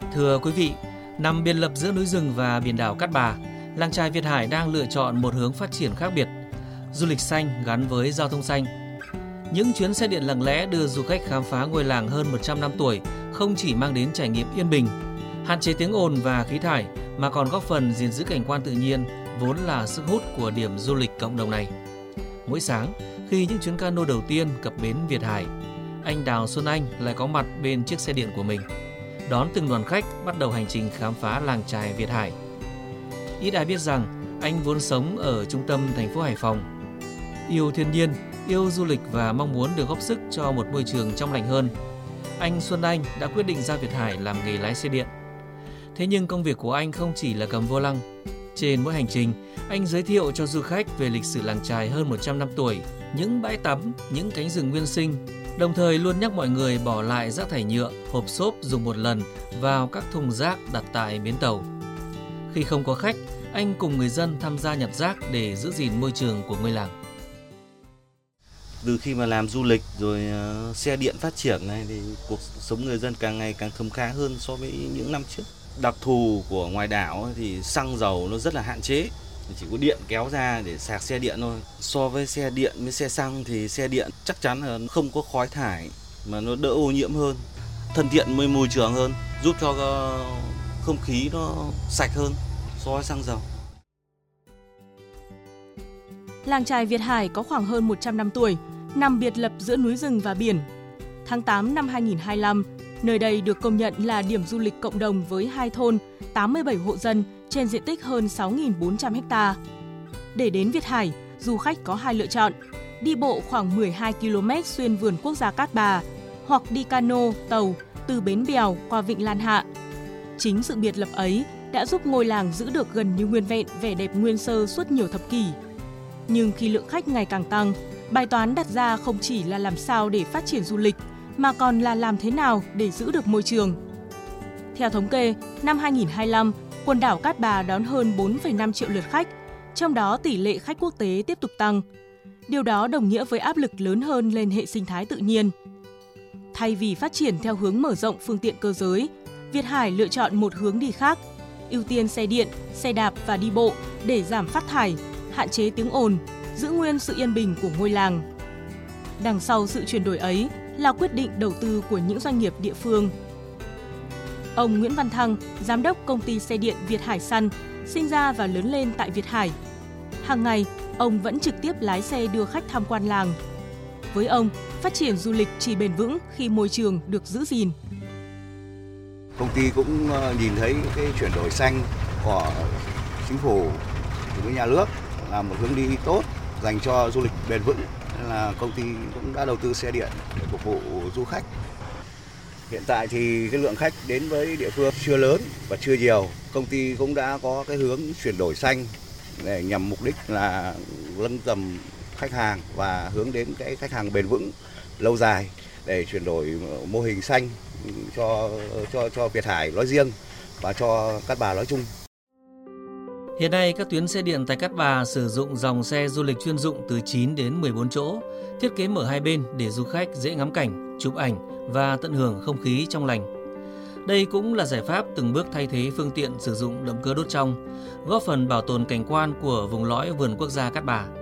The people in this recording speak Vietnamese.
Thưa quý vị, nằm biệt lập giữa núi rừng và biển đảo Cát Bà, làng chài Việt Hải đang lựa chọn một hướng phát triển khác biệt, du lịch xanh gắn với giao thông xanh. Những chuyến xe điện lặng lẽ đưa du khách khám phá ngôi làng hơn 100 năm tuổi không chỉ mang đến trải nghiệm yên bình, hạn chế tiếng ồn và khí thải mà còn góp phần gìn giữ cảnh quan tự nhiên vốn là sức hút của điểm du lịch cộng đồng này. Mỗi sáng, khi những chuyến cano đầu tiên cập bến Việt Hải, anh Đào Xuân Anh lại có mặt bên chiếc xe điện của mình, đón từng đoàn khách bắt đầu hành trình khám phá làng chài Việt Hải. Ít ai biết rằng anh vốn sống ở trung tâm thành phố Hải Phòng. Yêu thiên nhiên, yêu du lịch và mong muốn được góp sức cho một môi trường trong lành hơn, anh Xuân Anh đã quyết định ra Việt Hải làm nghề lái xe điện. Thế nhưng công việc của anh không chỉ là cầm vô lăng. Trên mỗi hành trình, anh giới thiệu cho du khách về lịch sử làng chài hơn 100 năm tuổi, những bãi tắm, những cánh rừng nguyên sinh, đồng thời luôn nhắc mọi người bỏ lại rác thải nhựa, hộp xốp dùng một lần vào các thùng rác đặt tại bến tàu. Khi không có khách, anh cùng người dân tham gia nhặt rác để giữ gìn môi trường của ngôi làng. Từ khi mà làm du lịch rồi xe điện phát triển này thì cuộc sống người dân càng ngày càng khấm khá hơn so với những năm trước. Đặc thù của ngoài đảo thì xăng dầu nó rất là hạn chế, chỉ có điện kéo ra để sạc xe điện thôi. So với xe điện với xe xăng thì xe điện chắc chắn là không có khói thải mà nó đỡ ô nhiễm hơn, thân thiện với môi trường hơn, giúp cho không khí nó sạch hơn so với xăng dầu. Làng chài Việt Hải có khoảng hơn 100 năm tuổi, nằm biệt lập giữa núi rừng và biển. Tháng 8 năm 2025, nơi đây được công nhận là điểm du lịch cộng đồng với 2 thôn, 87 hộ dân trên diện tích hơn 6.400 ha. Để đến Việt Hải, du khách có 2 lựa chọn: đi bộ khoảng 12 km xuyên vườn quốc gia Cát Bà, hoặc đi cano, tàu từ Bến Bèo qua Vịnh Lan Hạ. Chính sự biệt lập ấy đã giúp ngôi làng giữ được gần như nguyên vẹn vẻ đẹp nguyên sơ suốt nhiều thập kỷ. Nhưng khi lượng khách ngày càng tăng, bài toán đặt ra không chỉ là làm sao để phát triển du lịch, mà còn là làm thế nào để giữ được môi trường. Theo thống kê, năm 2025, quần đảo Cát Bà đón hơn 4,5 triệu lượt khách, trong đó tỷ lệ khách quốc tế tiếp tục tăng. Điều đó đồng nghĩa với áp lực lớn hơn lên hệ sinh thái tự nhiên. Thay vì phát triển theo hướng mở rộng phương tiện cơ giới, Việt Hải lựa chọn một hướng đi khác, ưu tiên xe điện, xe đạp và đi bộ để giảm phát thải, hạn chế tiếng ồn, giữ nguyên sự yên bình của ngôi làng. Đằng sau sự chuyển đổi ấy là quyết định đầu tư của những doanh nghiệp địa phương. Ông Nguyễn Văn Thăng, giám đốc công ty xe điện Việt Hải Sun, sinh ra và lớn lên tại Việt Hải. Hàng ngày, ông vẫn trực tiếp lái xe đưa khách tham quan làng. Với ông, phát triển du lịch chỉ bền vững khi môi trường được giữ gìn. Công ty cũng nhìn thấy cái chuyển đổi xanh của chính phủ với nhà nước là một hướng đi tốt dành cho du lịch bền vững, nên là công ty cũng đã đầu tư xe điện để phục vụ du khách. Hiện tại thì cái lượng khách đến với địa phương chưa lớn và chưa nhiều. Công ty cũng đã có cái hướng chuyển đổi xanh để nhằm mục đích là nâng tầm khách hàng và hướng đến cái khách hàng bền vững lâu dài để chuyển đổi mô hình xanh cho Việt Hải nói riêng và cho Cát Bà nói chung. Hiện nay, các tuyến xe điện tại Cát Bà sử dụng dòng xe du lịch chuyên dụng từ 9 đến 14 chỗ, thiết kế mở hai bên để du khách dễ ngắm cảnh, chụp ảnh và tận hưởng không khí trong lành. Đây cũng là giải pháp từng bước thay thế phương tiện sử dụng động cơ đốt trong, góp phần bảo tồn cảnh quan của vùng lõi vườn quốc gia Cát Bà.